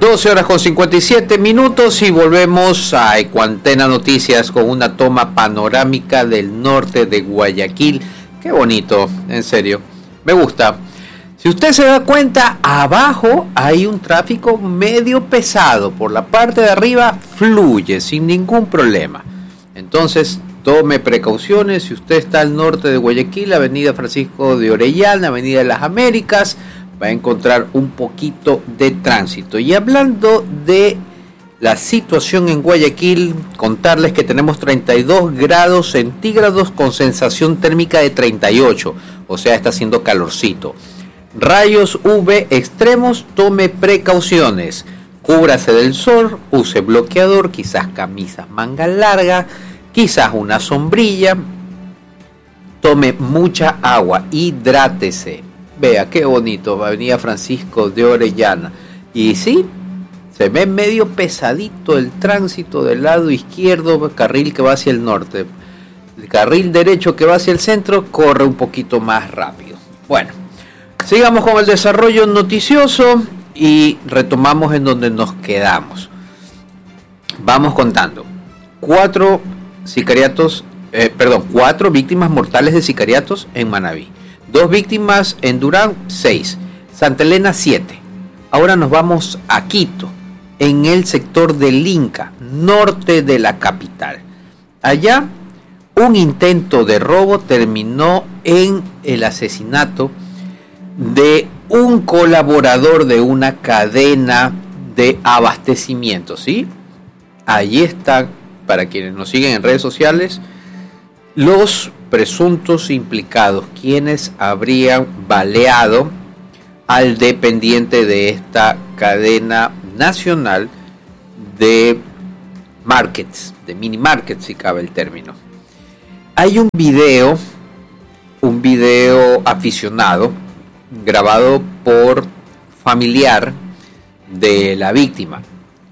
12 horas con 57 minutos y volvemos a Ecuantena Noticias con una toma panorámica del norte de Guayaquil. Qué bonito, en serio, me gusta. Si usted se da cuenta, abajo hay un tráfico medio pesado, por la parte de arriba fluye sin ningún problema. Entonces, tome precauciones. Si usted está al norte de Guayaquil, Avenida Francisco de Orellana, Avenida de las Américas, va a encontrar un poquito de tránsito. Y hablando de la situación en Guayaquil, contarles que tenemos 32 grados centígrados con sensación térmica de 38, o sea, está haciendo calorcito. Rayos UV extremos, tome precauciones. Cúbrase del sol, use bloqueador, quizás camisas manga larga, quizás una sombrilla. Tome mucha agua, hidrátese. Vea qué bonito, Avenida Francisco de Orellana. Y sí, se ve medio pesadito el tránsito del lado izquierdo, carril que va hacia el norte. El carril derecho que va hacia el centro corre un poquito más rápido. Bueno, sigamos con el desarrollo noticioso y retomamos en donde nos quedamos. Vamos contando. 4 víctimas mortales de sicariatos en Manabí. 2 víctimas en Durán, 6. Santa Elena, 7. Ahora nos vamos a Quito, en el sector del Inca, norte de la capital. Allá, un intento de robo terminó en el asesinato de un colaborador de una cadena de abastecimiento, ¿sí? Allí están, para quienes nos siguen en redes sociales, los presuntos implicados, quienes habrían baleado al dependiente de esta cadena nacional de markets, de mini markets, si cabe el término. Hay un video aficionado grabado por familiar de la víctima.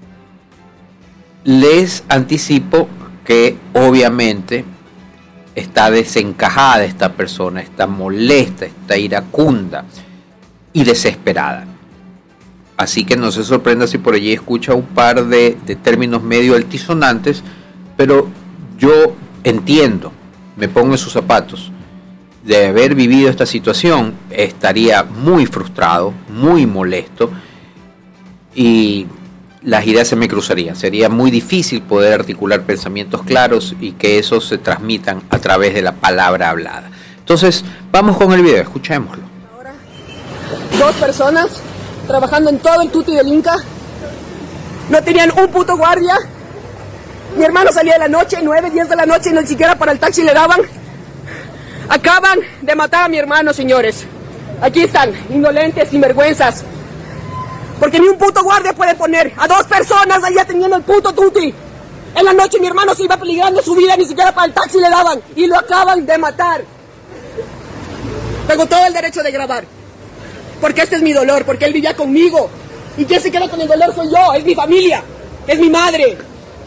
Les anticipo que obviamente está desencajada esta persona, está molesta, está iracunda y desesperada. Así que no se sorprenda si por allí escucha un par de términos medio altisonantes, pero yo entiendo, me pongo en sus zapatos. De haber vivido esta situación, estaría muy frustrado, muy molesto y las ideas se me cruzarían. Sería muy difícil poder articular pensamientos claros y que esos se transmitan a través de la palabra hablada. Entonces, vamos con el video, escuchémoslo. Ahora, 2 personas trabajando en todo el tuti del Inca. No tenían un puto guardia. Mi hermano salía de la noche, 9, 10 de la noche, y ni siquiera para el taxi le daban. Acaban de matar a mi hermano, señores. Aquí están, indolentes, sinvergüenzas. Porque ni un puto guardia puede poner a 2 personas allá teniendo el puto tuti. En la noche mi hermano se iba peligrando su vida, ni siquiera para el taxi le daban. Y lo acaban de matar. Tengo todo el derecho de grabar. Porque este es mi dolor, porque él vivía conmigo. Y quien se queda con el dolor soy yo, es mi familia, es mi madre.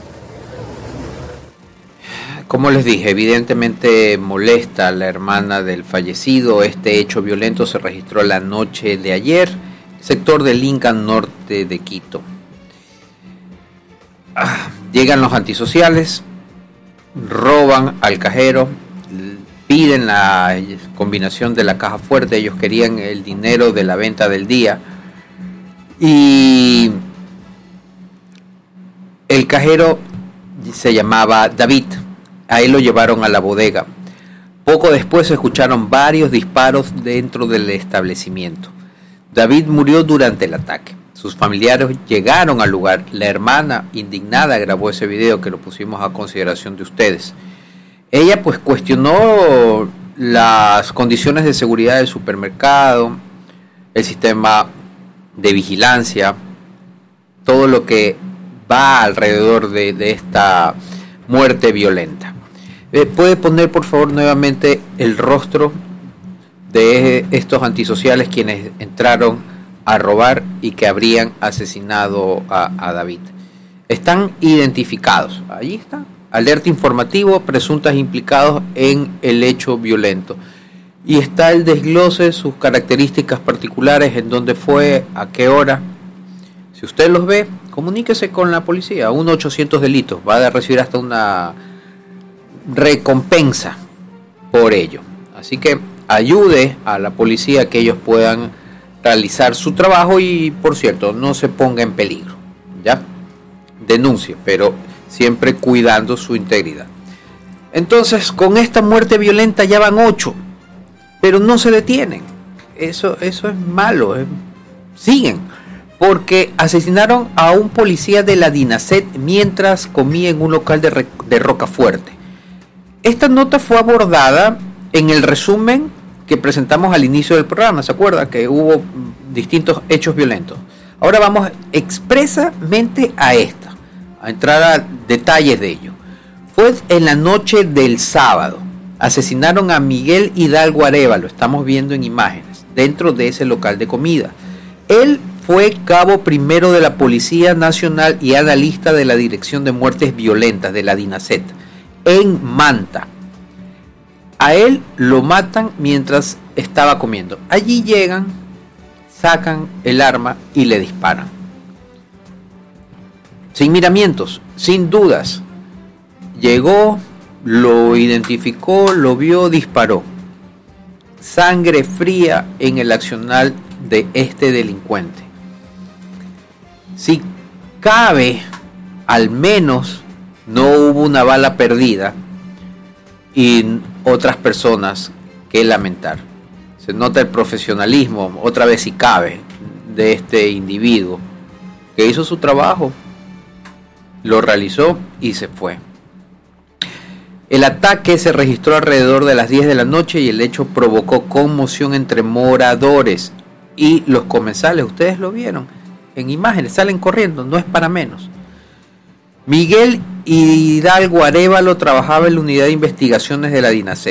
Como les dije, evidentemente molesta a la hermana del fallecido. Este hecho violento se registró la noche de ayer, sector del Inca, norte de Quito. Llegan los antisociales, roban al cajero, piden la combinación de la caja fuerte. Ellos querían el dinero de la venta del día y el cajero se llamaba David. A él lo llevaron a la bodega. Poco después se escucharon varios disparos dentro del establecimiento. David murió durante el ataque. Sus familiares llegaron al lugar. La hermana, indignada, grabó ese video que lo pusimos a consideración de ustedes. Ella pues cuestionó las condiciones de seguridad del supermercado, el sistema de vigilancia, todo lo que va alrededor de esta muerte violenta. ¿Puede poner por favor nuevamente el rostro de estos antisociales quienes entraron a robar y que habrían asesinado a David? Están identificados, allí está, alerta informativo, presuntos implicados en el hecho violento, y está el desglose, sus características particulares, en dónde fue, a qué hora. Si usted los ve, comuníquese con la policía, 1-800 delitos, va a recibir hasta una recompensa por ello. Así que ayude a la policía a que ellos puedan realizar su trabajo y, por cierto, no se ponga en peligro, ¿ya? Denuncie, pero siempre cuidando su integridad. Entonces, con esta muerte violenta ya van 8, pero no se detienen. Eso es malo, siguen, porque asesinaron a un policía de la DINASET mientras comía en un local de Rocafuerte. Esta nota fue abordada en el resumen que presentamos al inicio del programa, ¿se acuerda? Que hubo distintos hechos violentos. Ahora vamos expresamente a esta, a entrar a detalles de ello. Fue en la noche del sábado. Asesinaron a Miguel Hidalgo Arévalo, estamos viendo en imágenes, dentro de ese local de comida. Él fue cabo primero de la Policía Nacional y analista de la Dirección de Muertes Violentas de la DINASET, en Manta. A él lo matan mientras estaba comiendo. Allí llegan, sacan el arma y le disparan. Sin miramientos, sin dudas. Llegó, lo identificó, lo vio, disparó. Sangre fría en el accionar de este delincuente. Si cabe, al menos no hubo una bala perdida y otras personas que lamentar. Se nota el profesionalismo, otra vez si cabe, de este individuo que hizo su trabajo, lo realizó y se fue. El ataque se registró alrededor de las 10 de la noche y el hecho provocó conmoción entre moradores y los comensales. Ustedes lo vieron en imágenes, salen corriendo, no es para menos. Miguel Hidalgo Arévalo trabajaba en la unidad de investigaciones de la DINASET.